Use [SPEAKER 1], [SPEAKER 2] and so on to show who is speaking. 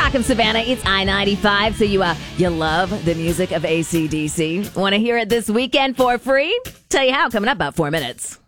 [SPEAKER 1] Welcome, Savannah. It's I-95, so you love the music of AC/DC. Want to hear it this weekend for free? Tell you how, coming up about 4 minutes.